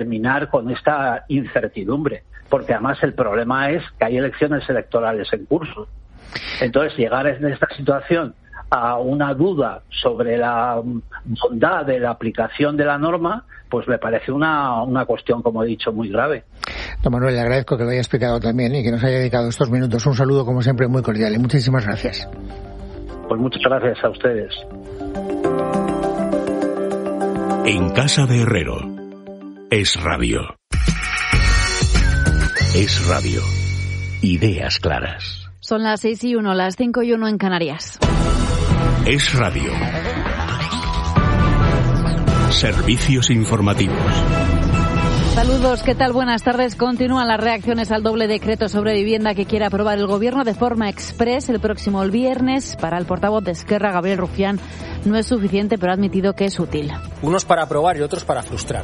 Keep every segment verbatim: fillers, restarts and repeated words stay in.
terminar con esta incertidumbre, porque además el problema es que hay elecciones electorales en curso. Entonces, llegar en esta situación a una duda sobre la bondad de la aplicación de la norma, pues me parece una, una cuestión, como he dicho, muy grave. Don Manuel, le agradezco que lo haya explicado también y que nos haya dedicado estos minutos. Un saludo, como siempre, muy cordial y muchísimas gracias. Pues muchas gracias a ustedes. En Casa de Herrero. Es Radio. Es Radio. Ideas claras. Son las seis y uno, las cinco y uno en Canarias. Es Radio. Servicios informativos. Saludos, ¿qué tal? Buenas tardes. Continúan las reacciones al doble decreto sobre vivienda que quiere aprobar el Gobierno de forma exprés el próximo viernes. Para el portavoz de Esquerra, Gabriel Rufián, no es suficiente, pero ha admitido que es útil. Unos para aprobar y otros para frustrar.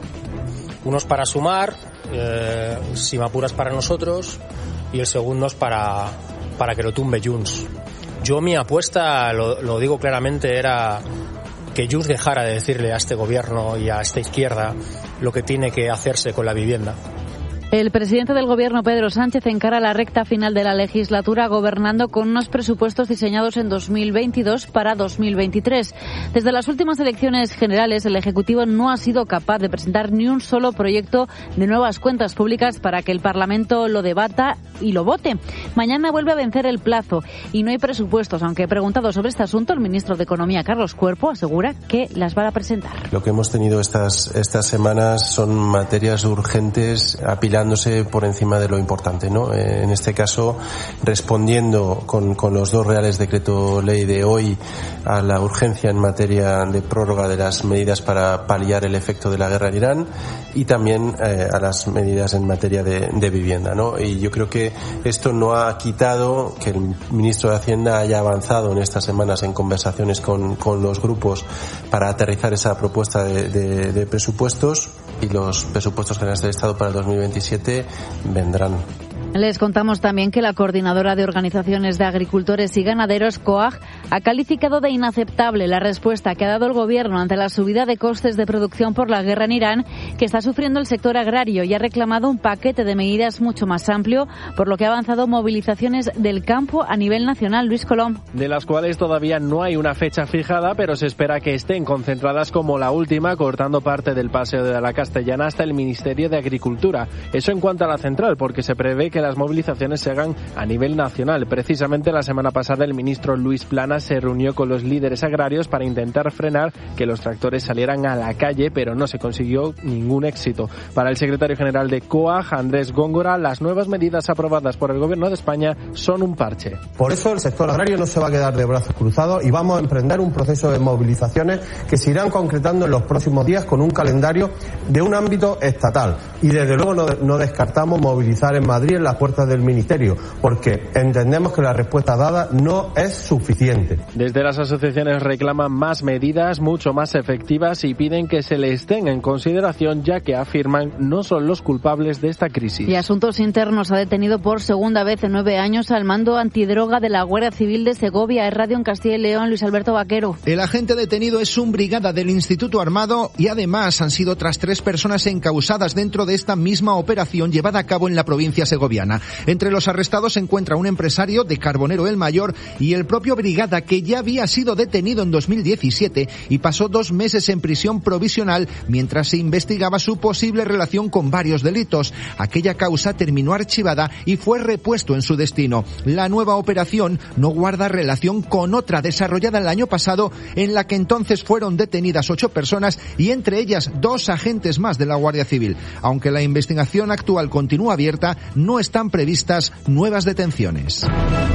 Unos para sumar, eh, si me apuras para nosotros, y el segundo es para, para que lo tumbe Junts. Yo mi apuesta, lo, lo digo claramente, era que Junts dejara de decirle a este gobierno y a esta izquierda lo que tiene que hacerse con la vivienda. El presidente del Gobierno, Pedro Sánchez, encara la recta final de la legislatura gobernando con unos presupuestos diseñados en dos mil veintidós para dos mil veintitrés. Desde las últimas elecciones generales, el Ejecutivo no ha sido capaz de presentar ni un solo proyecto de nuevas cuentas públicas para que el Parlamento lo debata y lo vote. Mañana vuelve a vencer el plazo y no hay presupuestos, aunque preguntado sobre este asunto, el ministro de Economía, Carlos Cuerpo, asegura que las va a presentar. Lo que hemos tenido estas, estas semanas son materias urgentes apiladas por encima de lo importante, ¿no? En este caso, respondiendo con, con los dos reales decreto ley de hoy a la urgencia en materia de prórroga de las medidas para paliar el efecto de la guerra en Irán y también eh, a las medidas en materia de, de vivienda, ¿no? Y yo creo que esto no ha quitado que el ministro de Hacienda haya avanzado en estas semanas en conversaciones con, con los grupos para aterrizar esa propuesta de, de, de presupuestos, y los presupuestos generales del Estado para el dos mil veintisiete vendrán. Les contamos también que la Coordinadora de Organizaciones de Agricultores y Ganaderos, COAG, ha calificado de inaceptable la respuesta que ha dado el Gobierno ante la subida de costes de producción por la guerra en Irán, que está sufriendo el sector agrario, y ha reclamado un paquete de medidas mucho más amplio, por lo que ha avanzado movilizaciones del campo a nivel nacional. Luis Colom. De las cuales todavía no hay una fecha fijada, pero se espera que estén concentradas como la última, cortando parte del Paseo de la Castellana hasta el Ministerio de Agricultura. Eso en cuanto a la central, porque se prevé que las movilizaciones se hagan a nivel nacional. Precisamente la semana pasada el ministro Luis Planas se reunió con los líderes agrarios para intentar frenar que los tractores salieran a la calle, pero no se consiguió ningún éxito. Para el secretario general de COAG, Andrés Góngora, las nuevas medidas aprobadas por el Gobierno de España son un parche. Por eso el sector agrario no se va a quedar de brazos cruzados y vamos a emprender un proceso de movilizaciones que se irán concretando en los próximos días con un calendario de un ámbito estatal. Y desde luego no, no descartamos movilizar en Madrid en las puertas del Ministerio, porque entendemos que la respuesta dada no es suficiente. Desde las asociaciones reclaman más medidas, mucho más efectivas, y piden que se les tenga en consideración, ya que afirman no son los culpables de esta crisis. Y Asuntos Internos ha detenido por segunda vez en nueve años al mando antidroga de la Guardia Civil de Segovia. Es Radio en Castilla y León, Luis Alberto Vaquero. El agente detenido es un brigada del Instituto Armado y además han sido otras tres personas encausadas dentro de esta misma operación llevada a cabo en la provincia segoviana. Entre los arrestados se encuentra un empresario de Carbonero el Mayor y el propio brigada, que ya había sido detenido en dos mil diecisiete y pasó dos meses en prisión provisional mientras se investigaba su posible relación con varios delitos. Aquella causa terminó archivada y fue repuesto en su destino. La nueva operación no guarda relación con otra desarrollada el año pasado, en la que entonces fueron detenidas ocho personas y entre ellas dos agentes más de la Guardia Civil. Aunque la investigación actual continúa abierta, no están previstas nuevas detenciones.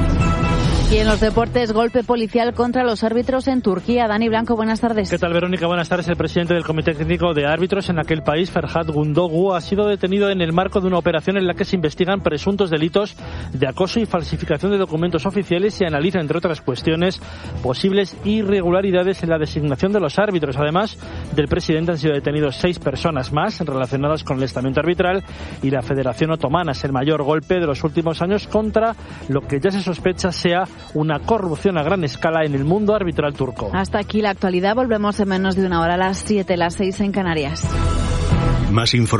Y en los deportes, golpe policial contra los árbitros en Turquía. Dani Blanco, buenas tardes. ¿Qué tal, Verónica? Buenas tardes. El presidente del Comité Técnico de Árbitros en aquel país, Ferhat Gündoğdu, ha sido detenido en el marco de una operación en la que se investigan presuntos delitos de acoso y falsificación de documentos oficiales y analiza, entre otras cuestiones, posibles irregularidades en la designación de los árbitros. Además del presidente, han sido detenidos seis personas más relacionadas con el estamento arbitral y la Federación Otomana. Es el mayor golpe de los últimos años contra lo que ya se sospecha sea una corrupción a gran escala en el mundo arbitral turco. Hasta aquí la actualidad. Volvemos en menos de una hora, a las siete, las seis en Canarias. Más información